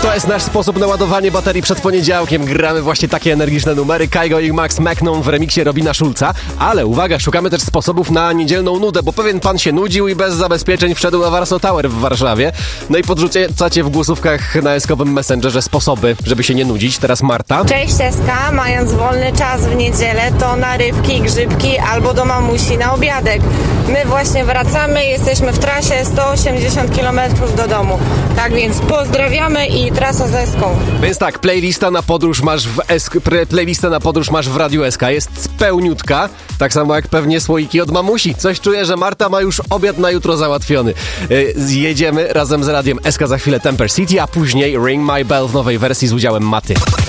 To jest nasz sposób na ładowanie baterii przed poniedziałkiem. Gramy właśnie takie energiczne numery. Kygo i Max McNown w remiksie Robina Schulza. Ale uwaga, szukamy też sposobów na niedzielną nudę, bo pewien pan się nudził i bez zabezpieczeń wszedł na Warsaw Tower w Warszawie. No i podrzucacie w głosówkach na eskowym Messengerze sposoby, żeby się nie nudzić. Teraz Marta. Cześć Eska, mając wolny czas w niedzielę, to na rybki, grzybki albo do mamusi na obiadek. My właśnie wracamy, jesteśmy w trasie 180 km do domu. Tak więc pozdrawiamy i trasa z Eską. Więc tak, playlista na podróż masz w Radiu SK. Jest pełniutka, tak samo jak pewnie słoiki od mamusi. Coś czuję, że Marta ma już obiad na jutro załatwiony. Jedziemy razem z Radiem SK za chwilę Temper City, a później Ring My Bell w nowej wersji z udziałem Maty.